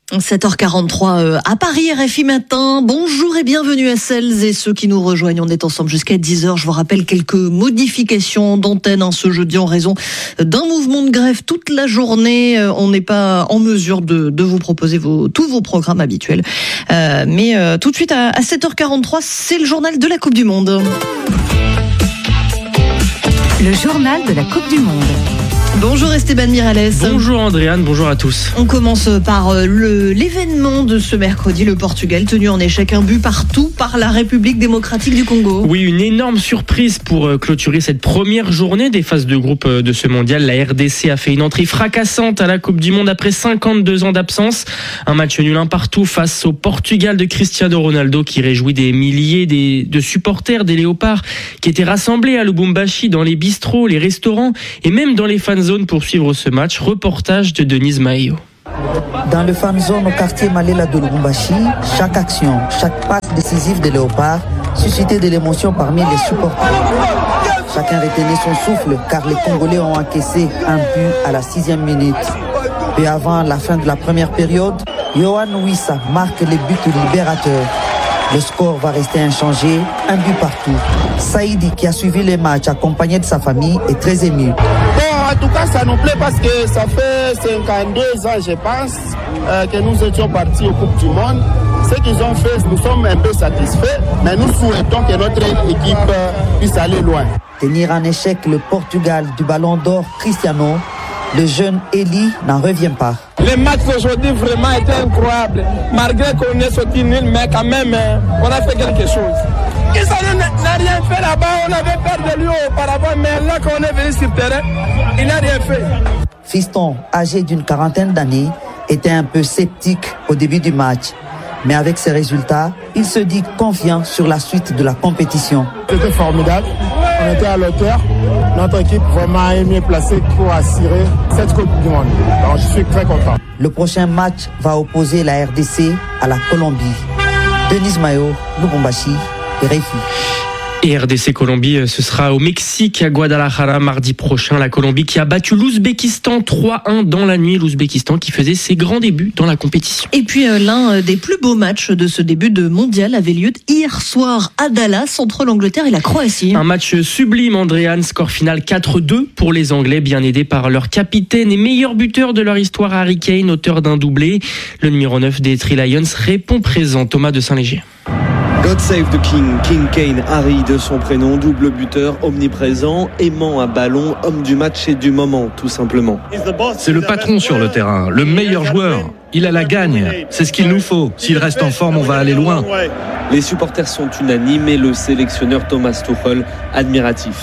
7h43 à Paris, RFI Matin. Bonjour et bienvenue à celles et ceux qui nous rejoignent. On est ensemble jusqu'à 10h. Je vous rappelle quelques modifications d'antenne ce jeudi en raison d'un mouvement de grève toute la journée. On n'est pas en mesure de vous proposer tous vos programmes habituels. Mais tout de suite à 7h43, c'est le journal de la Coupe du Monde. Le journal de la Coupe du Monde. Bonjour Esteban Miralles. Bonjour Andréane, bonjour à tous. On commence par l'événement de ce mercredi, le Portugal tenu en échec, un but partout par la République démocratique du Congo. Oui, une énorme surprise pour clôturer cette première journée des phases de groupe de ce mondial. La RDC a fait une entrée fracassante à la Coupe du Monde après 52 ans d'absence. Un match nul partout face au Portugal de Cristiano Ronaldo qui réjouit des milliers de supporters des Léopards qui étaient rassemblés à Lubumbashi dans les bistrots, les restaurants et même dans les fan zones pour suivre ce match. Reportage de Denise Maio. Dans le fan zone au quartier Malela de Lubumbashi, chaque action, chaque passe décisive des Léopards suscitait de l'émotion parmi les supporters. Chacun retenait son souffle car les Congolais ont encaissé un but à la 6e minute. Et avant la fin de la première période, Yohan Wissa marque les buts libérateurs. Le score va rester inchangé, un but partout. Saïdi, qui a suivi les matchs accompagné de sa famille, est très ému. En tout cas, ça nous plaît parce que ça fait 52 ans, je pense, que nous étions partis aux Coupes du Monde. Ce qu'ils ont fait, nous sommes un peu satisfaits, mais nous souhaitons que notre équipe puisse aller loin. Tenir en échec le Portugal du Ballon d'Or Cristiano, le jeune Eli n'en revient pas. Les matchs d'aujourd'hui vraiment étaient incroyables. Malgré qu'on est sorti nul, mais quand même, on a fait quelque chose. Cristiano n'a rien fait là-bas, on avait peur de lui auparavant, mais là qu'on est venu sur le terrain, il n'a rien fait. Fiston, âgé d'une quarantaine d'années, était un peu sceptique au début du match. Mais avec ces résultats, il se dit confiant sur la suite de la compétition. C'était formidable, on était à l'auteur. Notre équipe vraiment est mieux placée pour assurer cette Coupe du Monde. Donc je suis très content. Le prochain match va opposer la RDC à la Colombie. Denise Mayo, Lubumbashi, RFI. Et RDC Colombie, ce sera au Mexique, à Guadalajara, mardi prochain. La Colombie qui a battu l'Ouzbékistan 3-1 dans la nuit. L'Ouzbékistan qui faisait ses grands débuts dans la compétition. Et puis l'un des plus beaux matchs de ce début de mondial avait lieu hier soir à Dallas entre l'Angleterre et la Croatie. Un match sublime, Andréane. Score final 4-2 pour les Anglais, bien aidés par leur capitaine et meilleur buteur de leur histoire, Harry Kane, auteur d'un doublé. Le numéro 9 des Three Lions répond présent. Thomas de Saint-Léger. God Save the King, King Kane, Harry de son prénom, double buteur, omniprésent, aimant un ballon, homme du match et du moment, tout simplement. C'est le patron sur le terrain, le meilleur joueur. Il a la gagne, c'est ce qu'il nous faut. S'il reste en forme, on va aller loin. Les supporters sont unanimes et le sélectionneur Thomas Tuchel admiratif.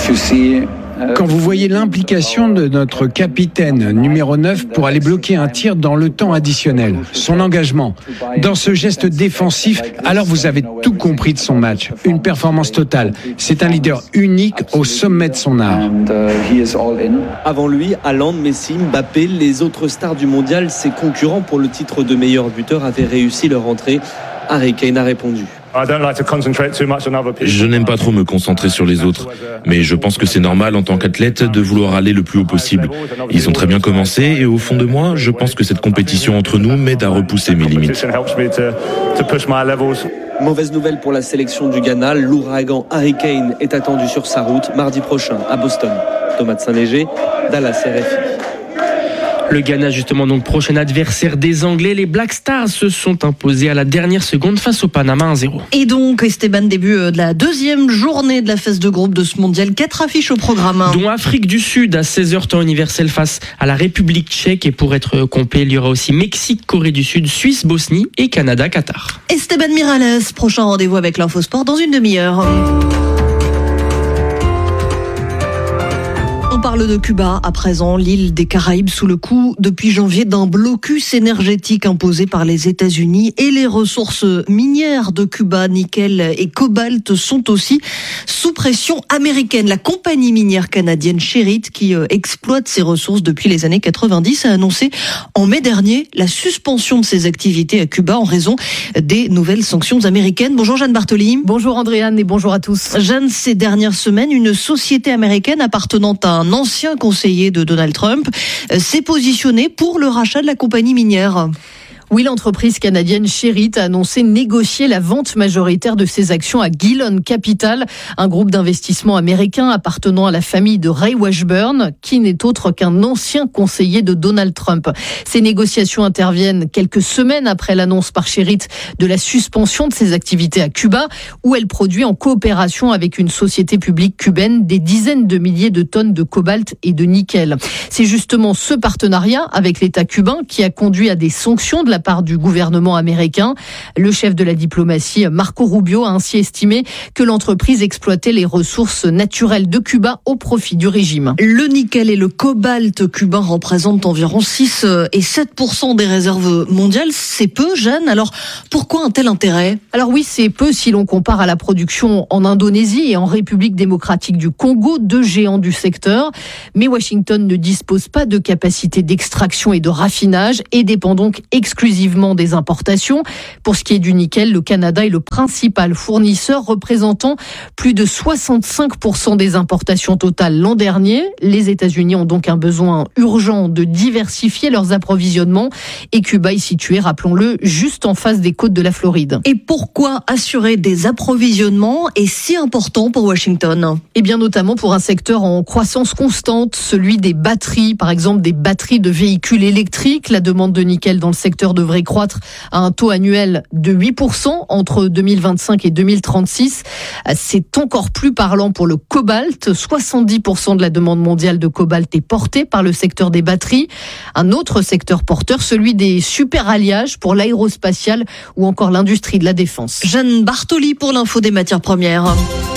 Quand vous voyez l'implication de notre capitaine numéro 9 pour aller bloquer un tir dans le temps additionnel, son engagement, dans ce geste défensif, alors vous avez tout compris de son match. Une performance totale. C'est un leader unique au sommet de son art. Avant lui, Haaland, Messi, Mbappé, les autres stars du mondial, ses concurrents pour le titre de meilleur buteur avaient réussi leur entrée. Harry Kane a répondu. Je n'aime pas trop me concentrer sur les autres, mais je pense que c'est normal en tant qu'athlète de vouloir aller le plus haut possible. Ils ont très bien commencé et au fond de moi, je pense que cette compétition entre nous m'aide à repousser mes limites. Mauvaise nouvelle pour la sélection du Ghana, l'ouragan Harry Kane est attendu sur sa route mardi prochain à Boston. Thomas de Saint-Léger, Dallas RFI. Le Ghana, justement, donc prochain adversaire des Anglais. Les Black Stars se sont imposés à la dernière seconde face au Panama 1-0. Et donc, Esteban, début de la deuxième journée de la phase de groupe de ce mondial. 4 affiches au programme. Dont Afrique du Sud à 16h temps universel face à la République tchèque. Et pour être complet, il y aura aussi Mexique, Corée du Sud, Suisse, Bosnie et Canada, Qatar. Esteban Miralles, prochain rendez-vous avec l'Infosport dans une demi-heure. On parle de Cuba à présent, l'île des Caraïbes sous le coup depuis janvier d'un blocus énergétique imposé par les États-Unis et les ressources minières de Cuba, nickel et cobalt, sont aussi sous pression américaine. La compagnie minière canadienne Sherritt, qui exploite ces ressources depuis les années 90, a annoncé en mai dernier la suspension de ses activités à Cuba en raison des nouvelles sanctions américaines. Bonjour Jeanne Bartoli. Bonjour Andréane et bonjour à tous. Jeanne, ces dernières semaines, une société américaine appartenant à un ancien conseiller de Donald Trump s'est positionnée pour le rachat de la compagnie minière. Oui, l'entreprise canadienne Sherritt a annoncé négocier la vente majoritaire de ses actions à Gillon Capital, un groupe d'investissement américain appartenant à la famille de Ray Washburn, qui n'est autre qu'un ancien conseiller de Donald Trump. Ces négociations interviennent quelques semaines après l'annonce par Sherritt de la suspension de ses activités à Cuba, où elle produit en coopération avec une société publique cubaine des dizaines de milliers de tonnes de cobalt et de nickel. C'est justement ce partenariat avec l'État cubain qui a conduit à des sanctions de la part du gouvernement américain. Le chef de la diplomatie, Marco Rubio, a ainsi estimé que l'entreprise exploitait les ressources naturelles de Cuba au profit du régime. Le nickel et le cobalt cubain représentent environ 6 et 7% des réserves mondiales. C'est peu, Jeanne. Alors, pourquoi un tel intérêt ? Alors oui, c'est peu si l'on compare à la production en Indonésie et en République démocratique du Congo, deux géants du secteur. Mais Washington ne dispose pas de capacité d'extraction et de raffinage et dépend donc exclusivement des importations. Pour ce qui est du nickel, le Canada est le principal fournisseur, représentant plus de 65% des importations totales l'an dernier. Les États-Unis ont donc un besoin urgent de diversifier leurs approvisionnements et Cuba est situé, rappelons-le, juste en face des côtes de la Floride. Et pourquoi assurer des approvisionnements est si important pour Washington ? Eh bien, notamment pour un secteur en croissance constante, celui des batteries, par exemple des batteries de véhicules électriques. La demande de nickel dans le secteur devrait croître à un taux annuel de 8% entre 2025 et 2036. C'est encore plus parlant pour le cobalt. 70% de la demande mondiale de cobalt est portée par le secteur des batteries. Un autre secteur porteur, celui des superalliages pour l'aérospatiale ou encore l'industrie de la défense. Jeanne Bartoli pour l'info des matières premières.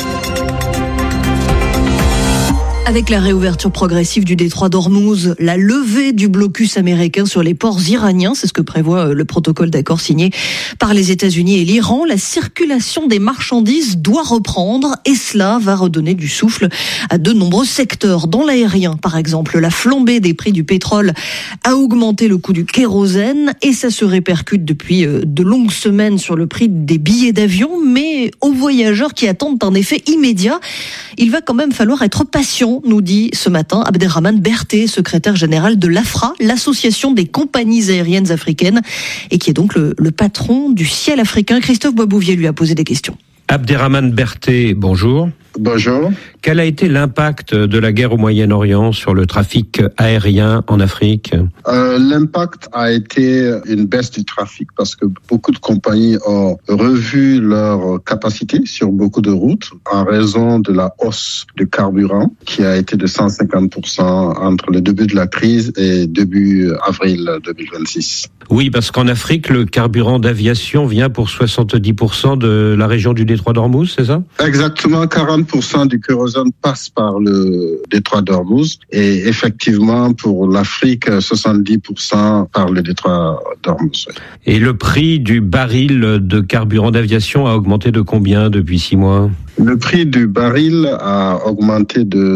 Avec la réouverture progressive du détroit d'Ormuz, la levée du blocus américain sur les ports iraniens, c'est ce que prévoit le protocole d'accord signé par les États-Unis et l'Iran, la circulation des marchandises doit reprendre et cela va redonner du souffle à de nombreux secteurs. Dans l'aérien, par exemple, la flambée des prix du pétrole a augmenté le coût du kérosène et ça se répercute depuis de longues semaines sur le prix des billets d'avion, mais aux voyageurs qui attendent un effet immédiat, il va quand même falloir être patient, nous dit ce matin Abderrahmane Berté, secrétaire général de l'AFRA, l'association des compagnies aériennes africaines, et qui est donc le patron du ciel africain. Christophe Boisbouvier lui a posé des questions. Abderrahmane Berté, bonjour. Bonjour. Quel a été l'impact de la guerre au Moyen-Orient sur le trafic aérien en Afrique ? L'impact a été une baisse du trafic parce que beaucoup de compagnies ont revu leur capacité sur beaucoup de routes en raison de la hausse du carburant qui a été de 150% entre le début de la crise et début avril 2026. Oui, parce qu'en Afrique, le carburant d'aviation vient pour 70% de la région du détroit d'Ormuz, c'est ça ? Exactement, 40% du kérosène passe par le détroit d'Ormuz et effectivement pour l'Afrique, 70% par le détroit d'Ormuz. Et le prix du baril de carburant d'aviation a augmenté de combien depuis 6 mois ? Le prix du baril a augmenté de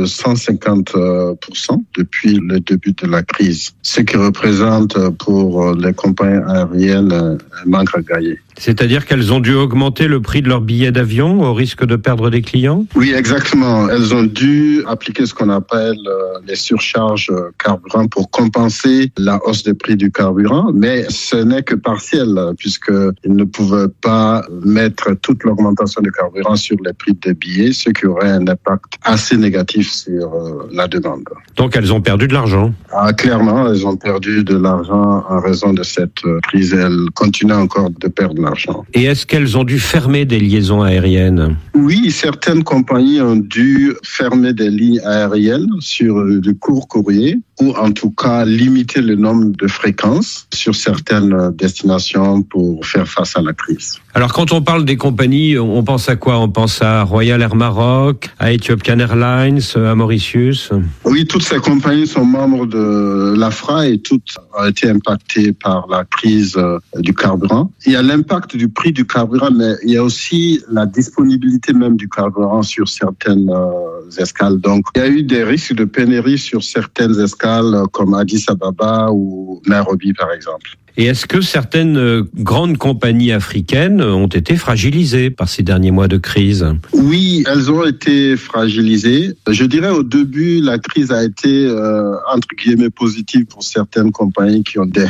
150% depuis le début de la crise, ce qui représente pour les compagnies aériennes un manque à gagner. C'est-à-dire qu'elles ont dû augmenter le prix de leurs billets d'avion au risque de perdre des clients ? Oui, exactement. Elles ont dû appliquer ce qu'on appelle les surcharges carburant pour compenser la hausse des prix du carburant, mais ce n'est que partiel puisqu'ils ne pouvaient pas mettre toute l'augmentation du carburant sur les prix des billets, ce qui aurait un impact assez négatif sur la demande. Donc elles ont perdu de l'argent ? Clairement, elles ont perdu de l'argent en raison de cette crise. Elles continuent encore de perdre l'argent. Et est-ce qu'elles ont dû fermer des liaisons aériennes ? Oui, certaines compagnies ont dû fermer des lignes aériennes sur de courts courriers ou en tout cas limiter le nombre de fréquences sur certaines destinations pour faire face à la crise. Alors quand on parle des compagnies, on pense à quoi ? On pense à Royal Air Maroc, à Ethiopian Airlines, à Mauritius ? Oui, toutes ces compagnies sont membres de l'AFRA et toutes ont été impactées par la crise du carburant. Il y a l'impact du prix du carburant, mais il y a aussi la disponibilité même du carburant sur certaines escales. Donc, il y a eu des risques de pénurie sur certaines escales comme Addis Ababa ou Nairobi, par exemple. Et est-ce que certaines grandes compagnies africaines ont été fragilisées par ces derniers mois de crise ? Oui, elles ont été fragilisées. Je dirais au début, la crise a été entre guillemets positive pour certaines compagnies qui ont des hubs.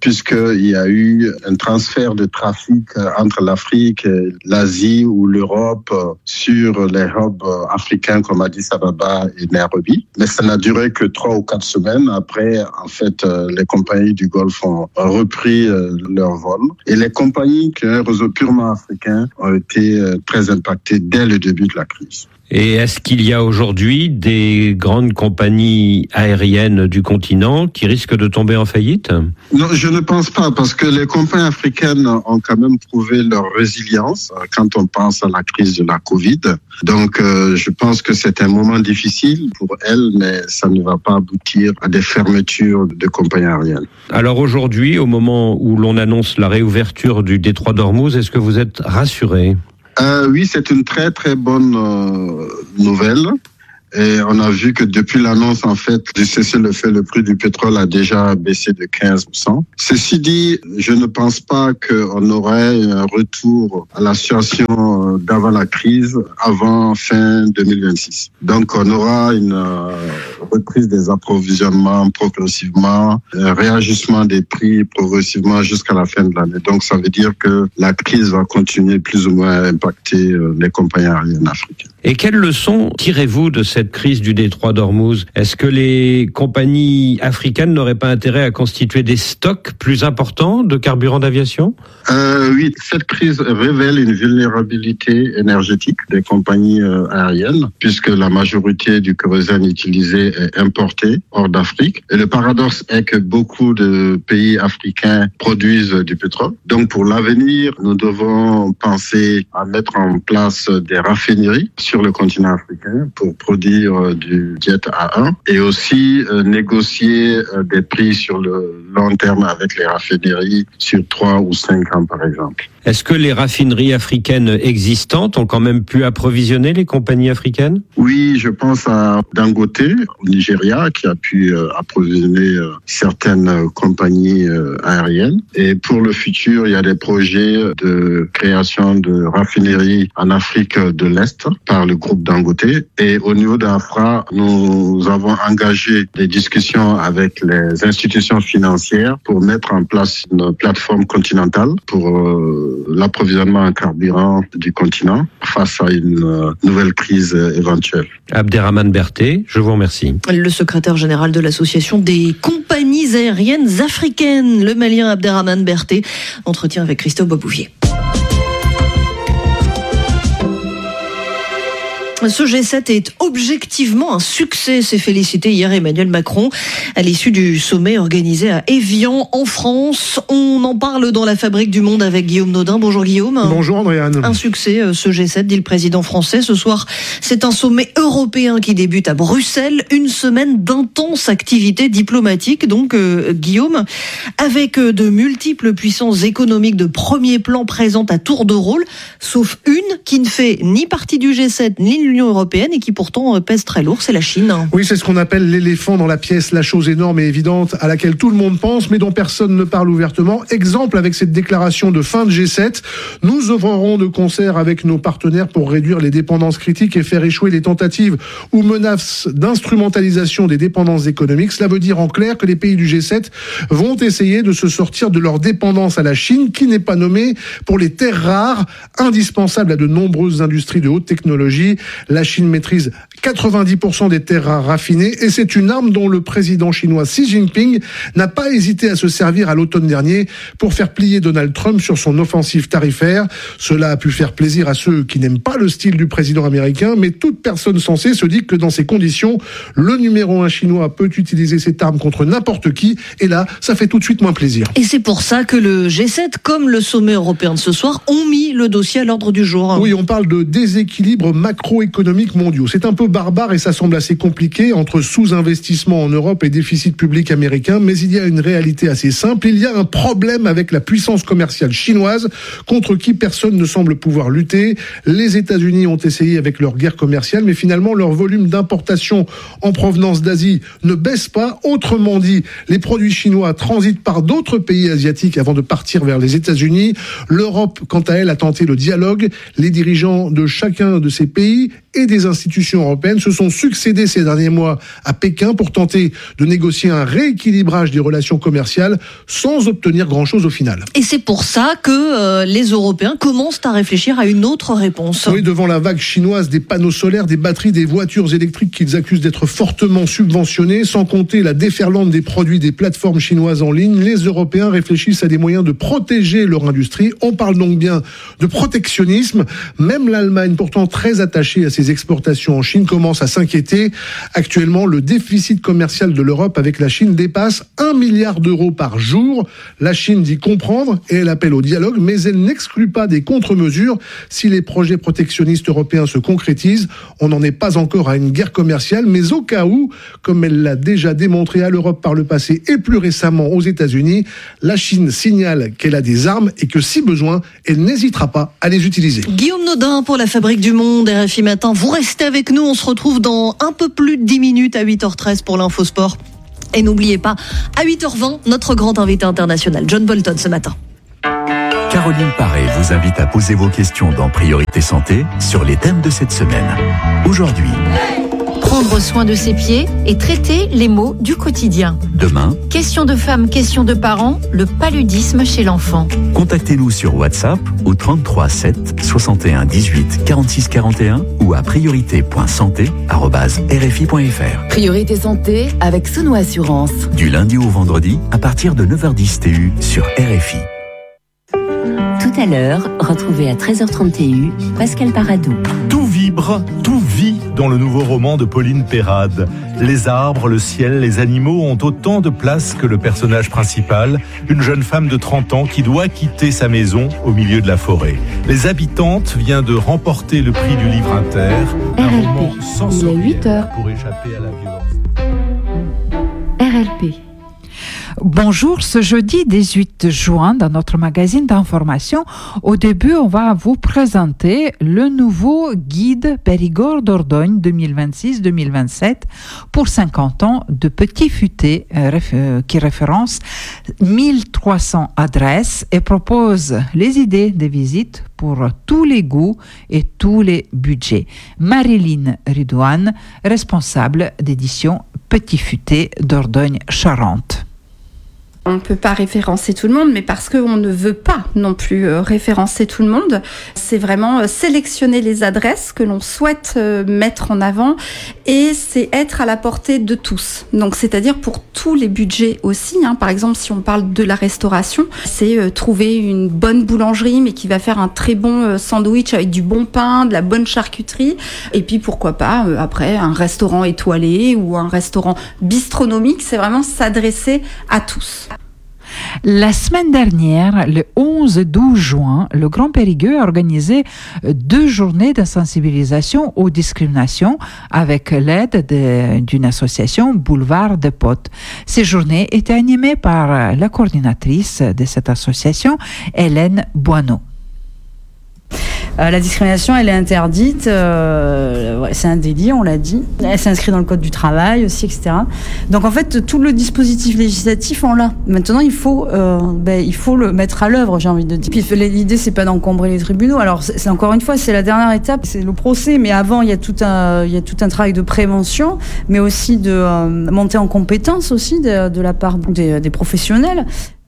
puisqu'il y a eu un transfert de trafic entre l'Afrique, l'Asie ou l'Europe sur les hubs africains comme Addis Ababa et Nairobi. Mais ça n'a duré que 3 ou 4 semaines. Après, en fait, les compagnies du Golfe ont repris leur vol. Et les compagnies qui ont un réseau purement africain ont été très impactées dès le début de la crise. Et est-ce qu'il y a aujourd'hui des grandes compagnies aériennes du continent qui risquent de tomber en faillite ? Non, je ne pense pas, parce que les compagnies africaines ont quand même prouvé leur résilience quand on pense à la crise de la Covid. Donc, je pense que c'est un moment difficile pour elles, mais ça ne va pas aboutir à des fermetures de compagnies aériennes. Alors aujourd'hui, au moment où l'on annonce la réouverture du détroit d'Ormuz, est-ce que vous êtes rassuré ? Oui, c'est une très très bonne nouvelle. Et on a vu que depuis l'annonce, en fait, du cessez-le-feu, le prix du pétrole a déjà baissé de 15%. Ceci dit, je ne pense pas qu'on aurait un retour à la situation d'avant la crise, avant fin 2026. Donc, on aura une reprise des approvisionnements progressivement, un réajustement des prix progressivement jusqu'à la fin de l'année. Donc, ça veut dire que la crise va continuer plus ou moins à impacter les compagnies aériennes africaines. Et quelles leçons tirez-vous de cette crise du détroit d'Ormuz ? Est-ce que les compagnies africaines n'auraient pas intérêt à constituer des stocks plus importants de carburant d'aviation ? Oui, cette crise révèle une vulnérabilité énergétique des compagnies aériennes, puisque la majorité du kérosène utilisé est importé hors d'Afrique. Et le paradoxe est que beaucoup de pays africains produisent du pétrole. Donc pour l'avenir, nous devons penser à mettre en place des raffineries sur le continent africain pour produire du jet A1 et aussi négocier des prix sur le long terme avec les raffineries sur 3 ou 5 ans par exemple. Est-ce que les raffineries africaines existantes ont quand même pu approvisionner les compagnies africaines ? Oui, je pense à Dangote au Nigeria qui a pu approvisionner certaines compagnies aériennes. Et pour le futur, il y a des projets de création de raffineries en Afrique de l'Est par le groupe Dangote. Et au niveau d'Afra, nous avons engagé des discussions avec les institutions financières pour mettre en place une plateforme continentale pour l'approvisionnement en carburant du continent face à une nouvelle crise éventuelle. Abderrahmane Berthé, je vous remercie. Le secrétaire général de l'association des compagnies aériennes africaines, le Malien Abderrahmane Berthé, entretien avec Christophe Boisbouvier. Ce G7 est objectivement un succès, s'est félicité hier Emmanuel Macron à l'issue du sommet organisé à Évian en France. On en parle dans la Fabrique du Monde avec Guillaume Nodin. Bonjour Guillaume. Bonjour Andréane. Un succès ce G7, dit le président français. Ce soir, c'est un sommet européen qui débute à Bruxelles. Une semaine d'intense activité diplomatique. Donc Guillaume, avec de multiples puissances économiques de premier plan présentes à tour de rôle, sauf une qui ne fait ni partie du G7 ni l'Union européenne et qui pourtant pèse très lourd, c'est la Chine. Oui, c'est ce qu'on appelle l'éléphant dans la pièce, la chose énorme et évidente à laquelle tout le monde pense mais dont personne ne parle ouvertement. Exemple avec cette déclaration de fin de G7, nous œuvrerons de concert avec nos partenaires pour réduire les dépendances critiques et faire échouer les tentatives ou menaces d'instrumentalisation des dépendances économiques. Cela veut dire en clair que les pays du G7 vont essayer de se sortir de leur dépendance à la Chine, qui n'est pas nommée pour les terres rares, indispensables à de nombreuses industries de haute technologie. La Chine maîtrise 90% des terres rares raffinées et c'est une arme dont le président chinois Xi Jinping n'a pas hésité à se servir à l'automne dernier pour faire plier Donald Trump sur son offensive tarifaire. Cela a pu faire plaisir à ceux qui n'aiment pas le style du président américain, mais toute personne sensée se dit que dans ces conditions, le numéro 1 chinois peut utiliser cette arme contre n'importe qui et là, ça fait tout de suite moins plaisir. Et c'est pour ça que le G7, comme le sommet européen de ce soir, ont mis le dossier à l'ordre du jour. Oui, on parle de déséquilibre macroéconomique mondiaux. C'est un peu barbare et ça semble assez compliqué entre sous-investissement en Europe et déficit public américain, mais il y a une réalité assez simple. Il y a un problème avec la puissance commerciale chinoise contre qui personne ne semble pouvoir lutter. Les États-Unis ont essayé avec leur guerre commerciale, mais finalement leur volume d'importation en provenance d'Asie ne baisse pas. Autrement dit, les produits chinois transitent par d'autres pays asiatiques avant de partir vers les États-Unis. L'Europe, quant à elle, a tenté le dialogue. Les dirigeants de chacun de ces pays et des institutions européennes se sont succédés ces derniers mois à Pékin pour tenter de négocier un rééquilibrage des relations commerciales sans obtenir grand-chose au final. Et c'est pour ça que les Européens commencent à réfléchir à une autre réponse. Oui, devant la vague chinoise des panneaux solaires, des batteries, des voitures électriques qu'ils accusent d'être fortement subventionnées, sans compter la déferlante des produits des plateformes chinoises en ligne, les Européens réfléchissent à des moyens de protéger leur industrie. On parle donc bien de protectionnisme. Même l'Allemagne, pourtant très attachée à ses exportations en Chine, commence à s'inquiéter. Actuellement, le déficit commercial de l'Europe avec la Chine dépasse 1 milliard d'euros par jour. La Chine dit comprendre et elle appelle au dialogue, mais elle n'exclut pas des contre-mesures. Si les projets protectionnistes européens se concrétisent, on n'en est pas encore à une guerre commerciale, mais au cas où, comme elle l'a déjà démontré à l'Europe par le passé et plus récemment aux États-Unis, la Chine signale qu'elle a des armes et que si besoin, elle n'hésitera pas à les utiliser. Guillaume Nodin pour la Fabrique du Monde, RFI Matin. Vous restez avec nous, on se retrouve dans un peu plus de 10 minutes à 8h13 pour l'Infosport. Et n'oubliez pas, à 8h20, notre grand invité international, John Bolton, ce matin. Caroline Paré vous invite à poser vos questions dans Priorité Santé sur les thèmes de cette semaine. Aujourd'hui, prendre soin de ses pieds et traiter les maux du quotidien. Demain, question de femmes, question de parents, le paludisme chez l'enfant. Contactez-nous sur WhatsApp au 33 7 61 18 46 41 ou à priorité.santé@rfi.fr. Priorité Santé avec Sono Assurance. Du lundi au vendredi à partir de 9h10 TU sur RFI. Tout à l'heure, retrouvez à 13h30 TU Pascal Paradou. Tout vibre, tout vit dans le nouveau roman de Pauline Perrade. Les arbres, le ciel, les animaux ont autant de place que le personnage principal, une jeune femme de 30 ans qui doit quitter sa maison au milieu de la forêt. Les Habitantes vient de remporter le prix du livre inter, un roman sensoriel pour échapper à la violence. RLP. Bonjour, ce jeudi 18 juin, dans notre magazine d'information, au début, on va vous présenter le nouveau guide Périgord Dordogne 2026-2027 pour 50 ans de Petit Futé, qui référence 1300 adresses et propose les idées de visite pour tous les goûts et tous les budgets. Marilyn Ridouane, responsable d'édition Petit Futé Dordogne-Charente. On ne peut pas référencer tout le monde, mais parce qu'on ne veut pas non plus référencer tout le monde, c'est vraiment sélectionner les adresses que l'on souhaite mettre en avant et c'est être à la portée de tous. Donc c'est-à-dire pour tous les budgets aussi. Par exemple, si on parle de la restauration, c'est trouver une bonne boulangerie mais qui va faire un très bon sandwich avec du bon pain, de la bonne charcuterie. Et puis pourquoi pas après un restaurant étoilé ou un restaurant bistronomique. C'est vraiment s'adresser à tous. La semaine dernière, le 11 et 12 juin, le Grand Périgueux a organisé 2 journées de sensibilisation aux discriminations avec l'aide d'une association Boulevard des Potes. Ces journées étaient animées par la coordinatrice de cette association, Hélène Boineau. La discrimination, elle est interdite, c'est un délit, on l'a dit. Elle s'inscrit dans le Code du travail aussi, etc. Donc en fait, tout le dispositif législatif, on l'a. Maintenant, il faut le mettre à l'œuvre, j'ai envie de dire. Puis l'idée, c'est pas d'encombrer les tribunaux. Alors, c'est encore une fois, c'est la dernière étape, c'est le procès. Mais avant, il y a tout un travail de prévention, mais aussi de montée en compétence aussi de la part des professionnels.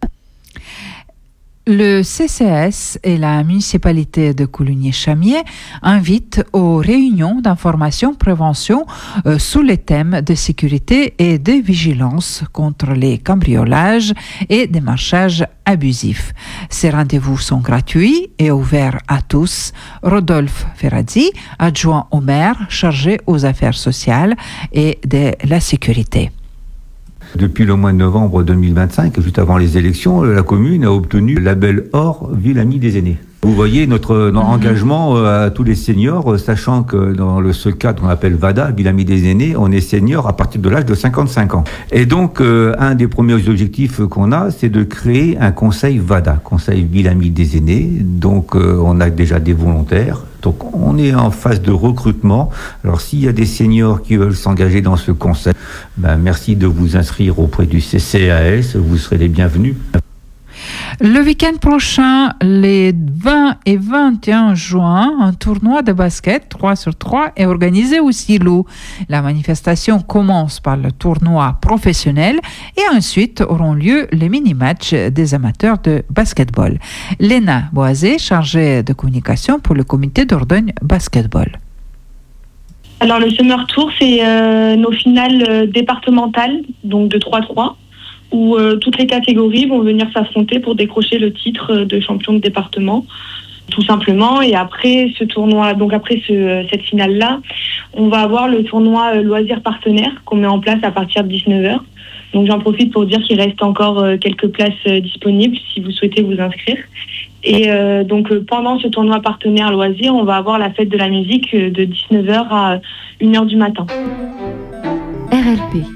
Le CCS et la municipalité de Coulugny-Chamiers invitent aux réunions d'information-prévention sous les thèmes de sécurité et de vigilance contre les cambriolages et démarchages abusifs. Ces rendez-vous sont gratuits et ouverts à tous. Rodolphe Ferrazzi, adjoint au maire chargé aux affaires sociales et de la sécurité. Depuis le mois de novembre 2025, juste avant les élections, la commune a obtenu le label Or Ville Amie des Aînés. Vous voyez notre engagement à tous les seniors, sachant que dans ce cadre qu'on appelle VADA, Ville Amie des Aînés, on est senior à partir de l'âge de 55 ans. Et donc, un des premiers objectifs qu'on a, c'est de créer un conseil VADA, Conseil Ville Amie des Aînés. Donc, on a déjà des volontaires. Donc, on est en phase de recrutement. Alors, s'il y a des seniors qui veulent s'engager dans ce conseil, merci de vous inscrire auprès du CCAS. Vous serez les bienvenus. Le week-end prochain, les 20 et 21 juin, un tournoi de basket 3x3 est organisé au Silo. La manifestation commence par le tournoi professionnel et ensuite auront lieu les mini-matchs des amateurs de basketball. Léna Boisé, chargée de communication pour le comité Dordogne Basketball. Alors le Summer Tour, c'est nos finales départementales, donc de 3-3, où toutes les catégories vont venir s'affronter pour décrocher le titre de champion de département, tout simplement. Et après ce tournoi, donc après cette finale-là, on va avoir le tournoi loisirs partenaires qu'on met en place à partir de 19h. Donc j'en profite pour dire qu'il reste encore quelques places disponibles si vous souhaitez vous inscrire. Et donc pendant ce tournoi partenaire loisirs, on va avoir la fête de la musique de 19h à 1h du matin. RLP.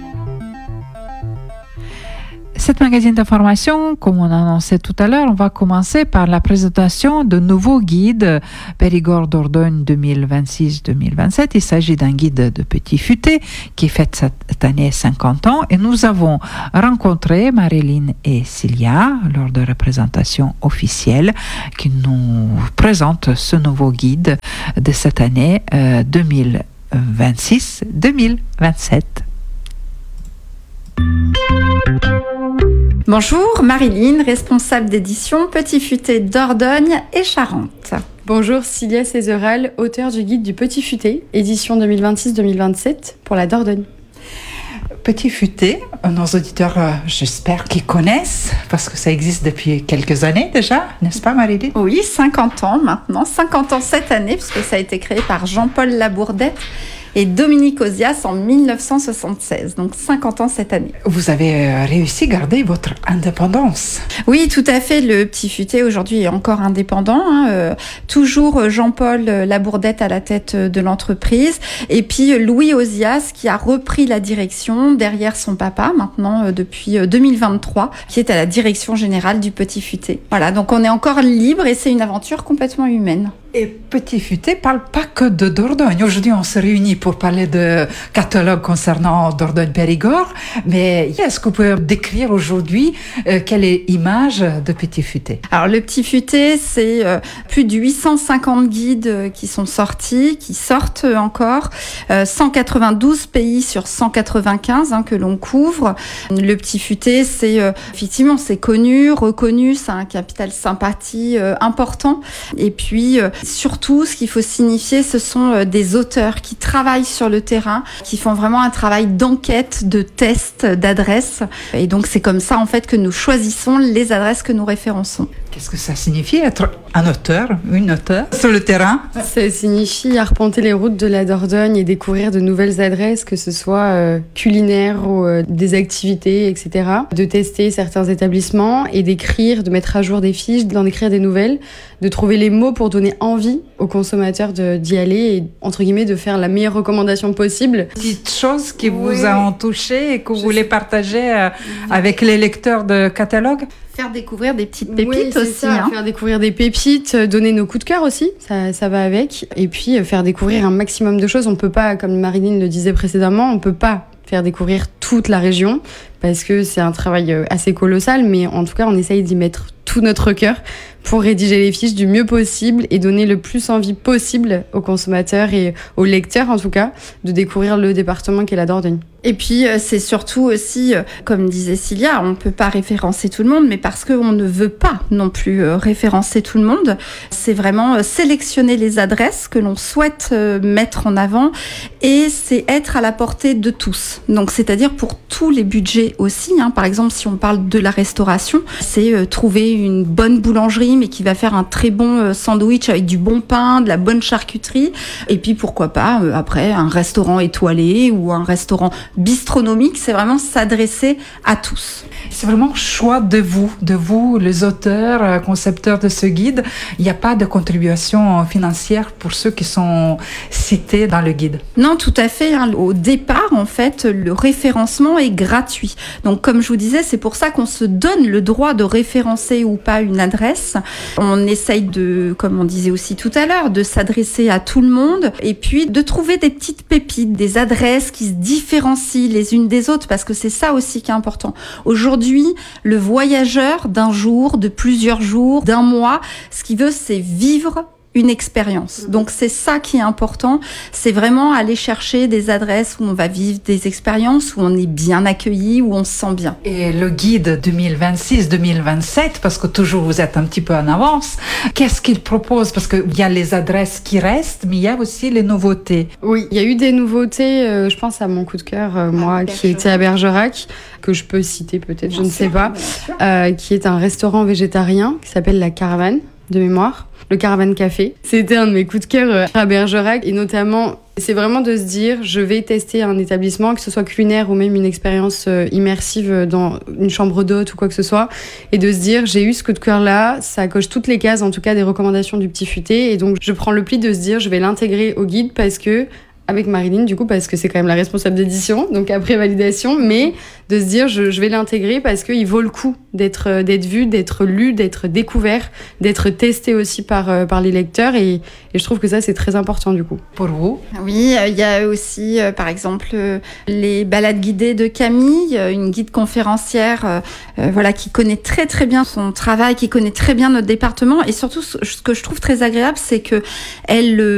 Cette magazine d'information, comme on a annoncé tout à l'heure, on va commencer par la présentation de nouveaux guides Périgord Dordogne 2026-2027. Il s'agit d'un guide de Petit Futé qui fête cette année 50 ans et nous avons rencontré Marilyn et Cilia lors de la présentation officielle qui nous présente ce nouveau guide de cette année 2026-2027. Bonjour, Marilyn, responsable d'édition Petit Futé Dordogne et Charente. Bonjour, Cilia Cézeral, auteure du guide du Petit Futé, édition 2026-2027 pour la Dordogne. Petit Futé, nos auditeurs, j'espère qu'ils connaissent, parce que ça existe depuis quelques années déjà, n'est-ce pas Marilyn ? Oui, 50 ans maintenant, 50 ans cette année, puisque ça a été créé par Jean-Paul Labourdette et Dominique Ozias en 1976, donc 50 ans cette année. Vous avez réussi à garder votre indépendance. Oui, tout à fait. Le Petit Futé aujourd'hui est encore indépendant. Toujours Jean-Paul Labourdette à la tête de l'entreprise. Et puis Louis Ozias qui a repris la direction derrière son papa maintenant depuis 2023, qui est à la direction générale du Petit Futé. Voilà, donc on est encore libre et c'est une aventure complètement humaine. Et Petit Futé parle pas que de Dordogne. Aujourd'hui, on se réunit pour parler de catalogue concernant Dordogne-Périgord. Mais est-ce que vous pouvez décrire aujourd'hui quelle est l'image de Petit Futé ? Alors, le Petit Futé, c'est plus de 850 guides qui sont sortis, qui sortent encore. 192 pays sur 195 que l'on couvre. Le Petit Futé, c'est effectivement, c'est connu, reconnu, c'est un capital sympathie important. Et puis, surtout, ce qu'il faut signifier, ce sont des auteurs qui travaillent sur le terrain, qui font vraiment un travail d'enquête, de test, d'adresse. Et donc, c'est comme ça, en fait, que nous choisissons les adresses que nous référençons. Qu'est-ce que ça signifie être un auteur, une auteure sur le terrain ? Ça signifie arpenter les routes de la Dordogne et découvrir de nouvelles adresses, que ce soit culinaires ou des activités, etc. De tester certains établissements et d'écrire, de mettre à jour des fiches, d'en écrire des nouvelles, de trouver les mots pour donner envie aux consommateurs d'y aller et, entre guillemets, de faire la meilleure recommandation possible. Petites choses qui vous ont touché et que vous voulez partager avec les lecteurs de catalogue ? Faire découvrir des petites pépites aussi. Faire découvrir des pépites, donner nos coups de cœur aussi, ça va avec. Et puis faire découvrir un maximum de choses. On peut pas, comme Marilyn le disait précédemment, on peut pas faire découvrir toute la région parce que c'est un travail assez colossal, mais en tout cas on essaye d'y mettre tout notre cœur pour rédiger les fiches du mieux possible et donner le plus envie possible aux consommateurs et aux lecteurs en tout cas de découvrir le département qu'est la Dordogne. Et puis c'est surtout aussi, comme disait Cilia, on ne peut pas référencer tout le monde, mais parce qu'on ne veut pas non plus référencer tout le monde, c'est vraiment sélectionner les adresses que l'on souhaite mettre en avant et c'est être à la portée de tous. Donc c'est-à-dire pour tous les budgets aussi. Par exemple, si on parle de la restauration, c'est trouver une bonne boulangerie mais qui va faire un très bon sandwich avec du bon pain, de la bonne charcuterie. Et puis pourquoi pas après un restaurant étoilé ou un restaurant bistronomique, c'est vraiment s'adresser à tous. C'est vraiment choix de vous, les auteurs, concepteurs de ce guide. Il n'y a pas de contribution financière pour ceux qui sont cités dans le guide. Non, tout à fait. Au départ, en fait, le référencement est gratuit. Donc, comme je vous disais, c'est pour ça qu'on se donne le droit de référencer ou pas une adresse. On essaye de, comme on disait aussi tout à l'heure, de s'adresser à tout le monde et puis de trouver des petites pépites, des adresses qui se différencient différencient les unes des autres, parce que c'est ça aussi qui est important. Aujourd'hui, le voyageur d'un jour, de plusieurs jours, d'un mois, ce qu'il veut, c'est vivre une expérience. Donc c'est ça qui est important, c'est vraiment aller chercher des adresses où on va vivre des expériences, où on est bien accueilli, où on se sent bien. Et le guide 2026-2027, parce que toujours vous êtes un petit peu en avance, qu'est-ce qu'il propose? Parce qu'il y a les adresses qui restent, mais il y a aussi les nouveautés. Oui, il y a eu des nouveautés, je pense à mon coup de cœur, moi, qui était à Bergerac, que je peux citer peut-être, je ne sais pas, qui est un restaurant végétarien qui s'appelle La Caravane, de mémoire. Le Caravane Café. C'était un de mes coups de cœur à Bergerac, et notamment, c'est vraiment de se dire, je vais tester un établissement, que ce soit culinaire ou même une expérience immersive dans une chambre d'hôte ou quoi que ce soit, et de se dire, j'ai eu ce coup de cœur-là, ça coche toutes les cases, en tout cas des recommandations du Petit Futé, et donc je prends le pli de se dire, je vais l'intégrer au guide parce que avec Marilyn, du coup, parce que c'est quand même la responsable d'édition, donc après validation, mais de se dire, je vais l'intégrer parce qu'il vaut le coup d'être vu, d'être lu, d'être découvert, d'être testé aussi par les lecteurs, et je trouve que ça, c'est très important, du coup. Pour vous? Oui, il y a aussi, par exemple, les balades guidées de Camille, une guide conférencière, voilà, qui connaît très très bien son travail, qui connaît très bien notre département, et surtout, ce que je trouve très agréable, c'est que elle